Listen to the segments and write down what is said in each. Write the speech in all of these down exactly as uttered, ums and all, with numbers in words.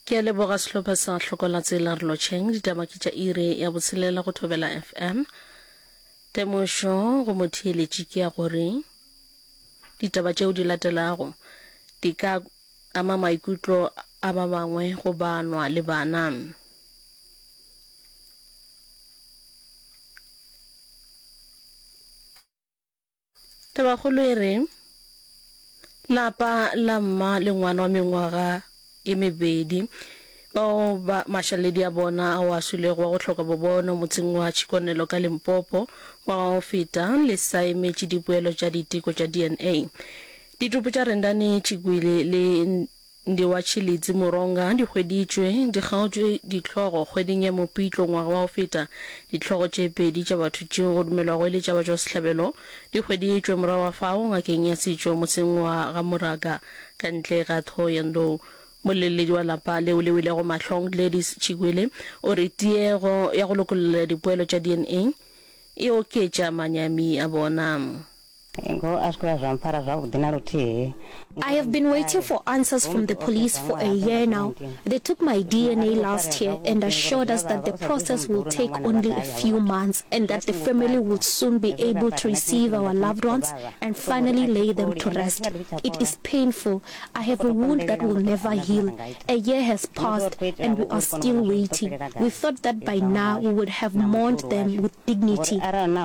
Ke le boga sehlopha sa hlokola tsela re lo tšheng ditaba ke tša ire ya botshelela go thobela F M temošo go motheeletši ke ya gore ditaba tšeo di latelago di ka ama maikutlo a ba bangwe go banwa le bana. Tabakgolo e re lapa la mma le ngwana wa mengwaga e mebedi bao ba mashaledi a bona a wa swilego wa go hloka bobono motseng wa Chikonelo ka Limpopo wa go feta le saemetše dipoelo tša diteko tša D N A. Ditupo tša Rendane Chigwile le Ndiwa Chilitsi Moronga di hweditšwe di kgaotšwe ditlhogo kgweding ya Mopitlo ngwaga wa go feta. Ditlhogo tše pedi tša batho tšeo go dumelwago le tša batho sehlabelo di hweditšwe morago wa fao ngakeng ya setšo motseng wa Gamoraka ka ntle ga Thohoyandou. Moleledi wa lapa leo le wile go mahlong Gladys Chigwile o re tiego ya go lokolla dipoelo tša D N A e oketša manyami a bona. I have been waiting for answers from the police for a year now. They took my D N A last year and assured us that the process will take only a few months and that the family would soon be able to receive our loved ones and finally lay them to rest. It is painful. I have a wound that will never heal. A year has passed and we are still waiting. We thought that by now we would have mourned them with dignity.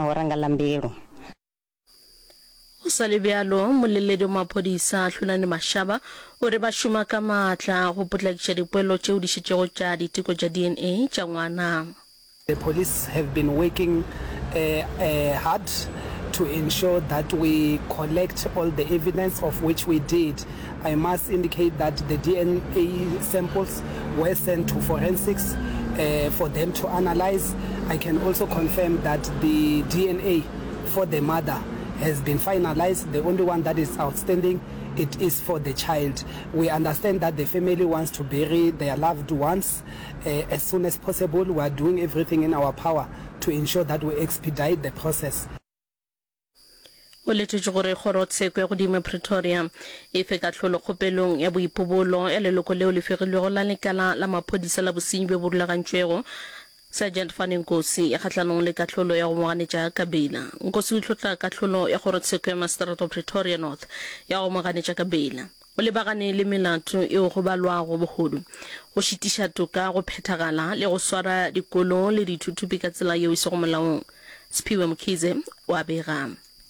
O sa le bjalo moleledi wa maphodisa Hlolane Mashaba o re ba šoma ka maatla go potlakiša dipoelo tšeo di šetšego tša diteko tša D N A tša ngwana. The police have been working uh, uh, hard to ensure that we collect all the evidence of which we did. I must indicate that the D N A samples were sent to forensics uh, for them to analyze. I can also confirm that the D N A for the mother has been finalized. The only one that is outstanding, it is for the child. We understand that the family wants to bury their loved ones uh, as soon as possible. We are doing everything in our power to ensure that we expedite the process. O letšwe gore kgorotsheko ya godimo Pretoria e fe ka tlholo kgopelong ya boipobolo ya leloko leo le fegilwego la lekala la maphodisa la bosenyi bjo bo rulagantšwego Sergeant Fanny Nkosi ya kgatlanong le katlholo ya go moganetša Kabela. Nkosi o tlhotla katlholo ya kgorotsheko ya Magistrate of Pretoria North ya go moganetša Kabela. O lebagane le melato eo go balwago bogodu go šitiša toka go phethagala le go swara dikolo le dithuthupi ka tsela yeo e sego molaong. Siphiwe Mkhize wa bega.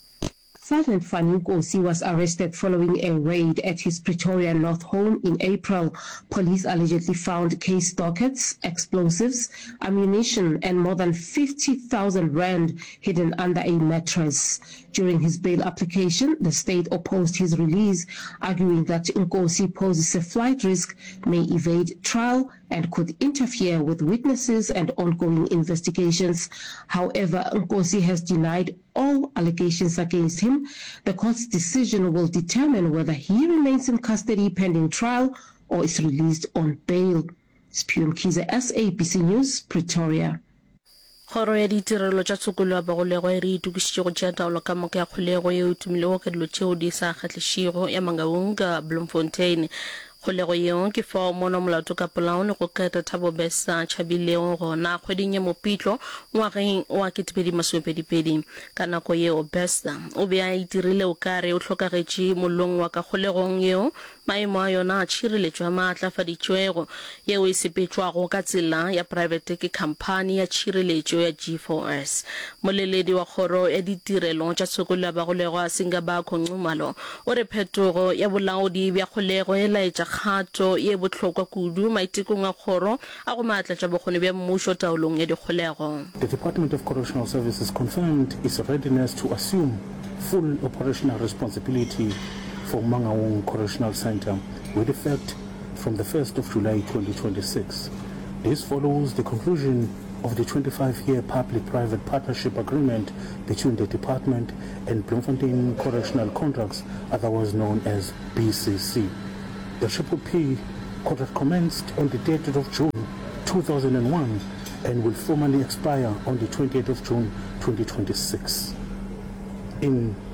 Sergeant Fanny Nkosi was arrested following a raid at his Pretoria North home in April. Police allegedly found case dockets, explosives, ammunition, and more than fifty thousand rand hidden under a mattress. During his bail application, the state opposed his release, arguing that Nkosi poses a flight risk, may evade trial, and could interfere with witnesses and ongoing investigations. However, Nkosi has denied all allegations against him. The court's decision will determine whether he remains in custody pending trial or is released on bail. Siphiwe Mkhize, S A B C News, Pretoria. Kgoro ya ditirelo tša tsokolo ya bagolego e re itukišitše go tšea taolo ka moka ya kgolego yeo e tumilego ka dilo tšeo di sa kgahlešego ya Mangaung ka Bloemfontein. Kgolego yeo ke fao mona molato ka polaone go keta Thabo Besa tšhabilego gona kgweding ya Mopitlo ngwageng wa ketepedi masomepedipedi. Ka nako yeo Besa o be a itirile o kare o hlokagetše mollong wa ka kgolegong yeo maemo a yona a tšhireletšo ya maatlafaditšwego yeo e sepetšwago ka tsela ya private ke khamphani ya tšhireletšo ya G four S. Moleledi wa kgoro ya ditirelo tša tsokolo ya bagolego a Singabakho Nxumalo o re phetogo ya bolaodi bja kgolego e laetša kgato ye bohlokwa kudu maitekong a kgoro a go maatlatša bokgoni bja mmušo taolong ya dikgolego. The Department of Correctional Services confirmed its readiness to assume full operational responsibility for Mangaung Correctional Center with effect from the first of July twenty twenty-six. This follows the conclusion of the twenty-five year public-private partnership agreement between the department and Bloemfontein Correctional Contracts, otherwise known as B C C. The Triple P contract commenced on the thirtieth of June two thousand one and will formally expire on the twentieth of June twenty twenty-six. In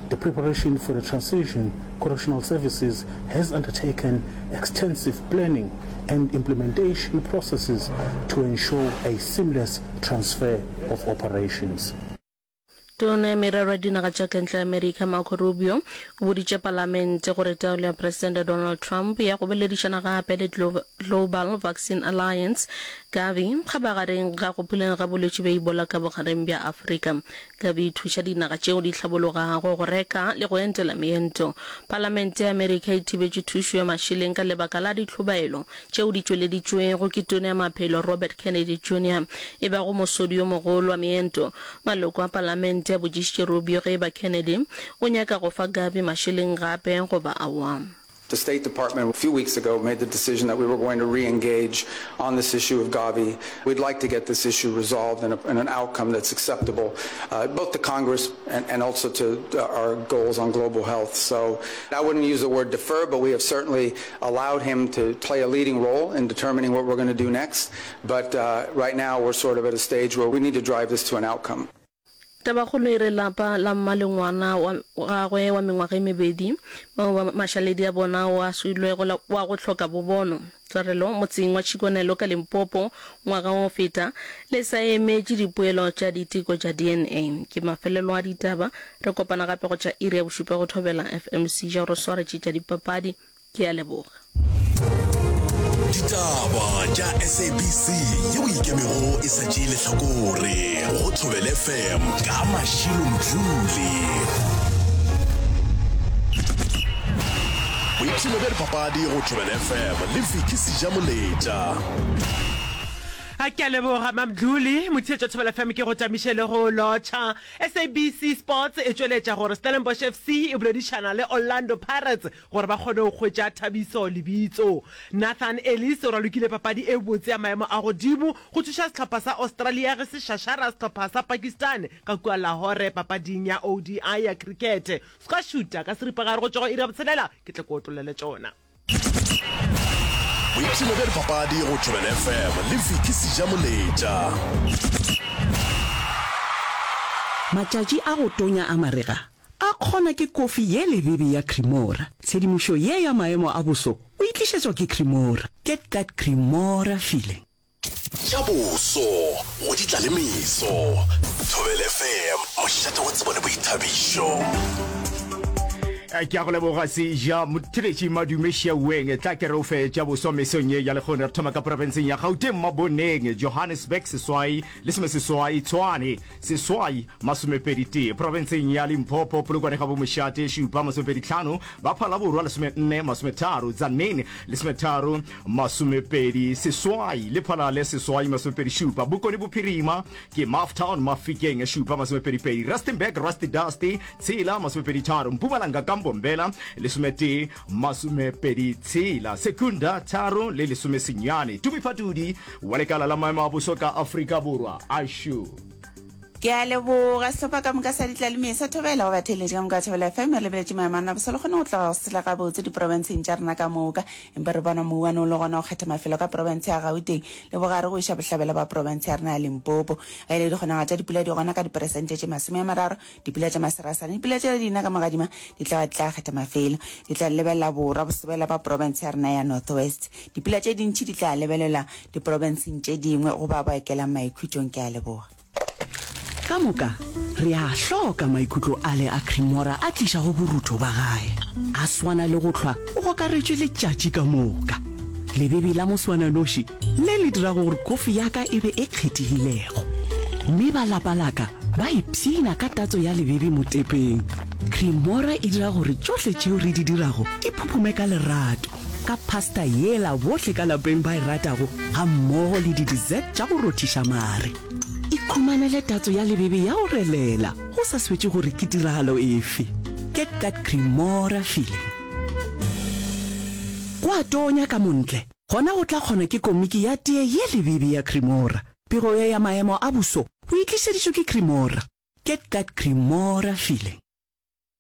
the preparation for the transition, Correctional Services has undertaken extensive planning and implementation processes to ensure a seamless transfer of operations. Tone merero dinaga tša kantle America Marco Rubio o boditše palamente gore taolo ya President Donald Trump ya go beledišana gape le Global Vaccine Alliance Gavi kgabagareng ga go puleng ga bolwetši ba Ebola ka bogareng bja Afrika. Gavi thuša dinaga tšeo di tlhabologago go reka le go entela meento. Palamente ya America e thibetše thušo ya mašeleng ka lebaka la ditlhobaelo tšeo di tšweleditšwego ke tona ya maphelo Robert Kennedy Junior e ba go mosodi yo mogolo wa meento. Maloko a palamente ya bojišitše Rubio ge ba Kennedy o nyaka go fa Gavi mašeleng gape go ba awam. The State Department a few weeks ago made the decision that we were going to re-engage on this issue of Gavi. We'd like to get this issue resolved in, a, in an outcome that's acceptable, uh, both to Congress and, and also to our goals on global health. So I wouldn't use the word defer, but we have certainly allowed him to play a leading role in determining what we're going to do next. But uh, right now we're sort of at a stage where we need to drive this to an outcome. Tabakgolo e re lapa la mmalengwana wa gagwe wa mengwaga e mebedi mašaledi a bona wa suilwego wa go hloka bobono tswarelo motseng wa Chikonelo ka Limpopo ngwaga o feta le sa emetše dipoelo tša diteko tša D N A ke mafelelo a ditaba re kopana gape go tša iri ya bošupa go thobela F M C ja go swaretše tša dipapadi ke a leboga. Ditaba tša S A B C yeo ikemego e sa tšee lehlakore go Thobela F M ka Mashilo Mdluli. Boipshino bja dipapadi go Thobela F M le Viki Sejamoletša. A ke leboga Mamdluli mothetšo Thobela F M ke go tamišele go lotšha. S A B C Sports e tšweletša gore Stellenbosch F C e boledišana le Orlando Pirates gore ba kgone go hwetša Thabiso lebitso. Nathan Ellis o ralokile papadi e botse ya maemo a godimo go thuša sehlopha sa Australia ge se šašara sehlopha sa Pakistan ka kua Lahore papading ya O D I ya cricket. Ska šuta ka seripagare go tšwa go ira botshelela ke tle ko otlolele tšona. Boipshino bja dipapadi go Thobela F M le Viki Sejamoletša. Matšatši a go tonya a marega a kgona ke kofi ye lebebe ya Cremora. Tshedimošo ye ya maemo a boso o itlišetšwa ke Cremora. Get that Cremora feeling. Tša boso go di tla le meso. Thobela F M mošate go tsebone boithabišo. Ke a go leboga se ja motheletši Madumešia Weng tla ke re o fetša boso mesong ye ya lekgone re thoma ka porofenseng ya Gauteng Maboneng Johannesburg seswai le some seswai Tshwane seswai masomepedi tee porofenseng ya Limpopo Polokwane ga bomošate šupa masomepedi hlano ba phala borwa lesome nne masometharo Tzaneen lesometharo masomepedi seswai le phala le seswai masomepedi šupa Bokone Bophirima ke Maftown Mafikeng šupa masomepedi pedi Rustenburg Rusty Dusty Tshela masomepedi tharo Mpumalanga Bombela le somete masume pedi tshela Sekunda tharo le le some senyane Tumi Phatudi wa lekala la maemo a bosoka Afrika Borwa Ashu. Ke a leboga sehlopha ka moka sa ditlalemisa Thobela go batheletši ka moka Thobela F M re lebeletše maemana boso le kgone go tla go sela ga botse diporofenseng tša rena ka moka empa re bona mouane o le gona go kgetha mafelo ka porofense ya Gauteng le bogare go iša bohlabela ba porofense ya rena ya Limpopo ga ile di kgonaga tša dipula di gona ka diperesente tše masome ya mararo dipula tša maserasane dipula tše dina ka mogadima di tla tla kgetha mafelo di tla lebelela borwa bosobela ba porofense ya rena ya North West dipula tše dintši di tla lebelela diporofenseng tše dingwe go ba boekelang maikhutšong ke a leboga. Ka moka re a hloka maikutlo a le a Cremora a tliša go borutho ba gae a swana le go hlwa o go ka retšwe letšatši ka moka lebebe la moswananoši le le dira gore kofi ya ka e be e kgethegilego mme ba lapa laka ba ipshina ka tatso ya lebebe mo tepeng. Cremora e dira gore tšohle tšeo re di dirago di phuphume ka lerato ka pasta yela bohle ka lapeng ba e ratago ga mmogo le di-dessert tša go rothiša mare. Ikhumanele tatso ya lebebe ya go relela go sa swetše gore ke tiragalo efe. Get that Cremora feeling. Go a tonya ka montle gona go tla kgona ke komiki ya tee ye lebebe ya Cremora. Pego ya maemo a boso o itlišeditšwe ke Cremora. Get that Cremora feeling.